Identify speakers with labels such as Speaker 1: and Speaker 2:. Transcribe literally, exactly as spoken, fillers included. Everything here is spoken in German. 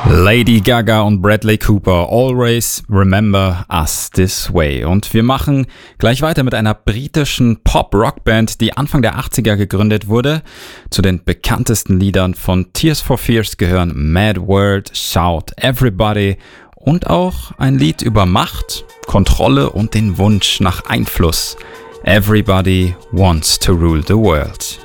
Speaker 1: Lady Gaga und Bradley Cooper, Always Remember Us This Way. Und wir machen gleich weiter mit einer britischen Pop-Rock-Band, die Anfang der achtziger gegründet wurde. Zu den bekanntesten Liedern von Tears for Fears gehören Mad World, Shout, Everybody und auch ein Lied über Macht, Kontrolle und den Wunsch nach Einfluss. Everybody Wants to Rule the World.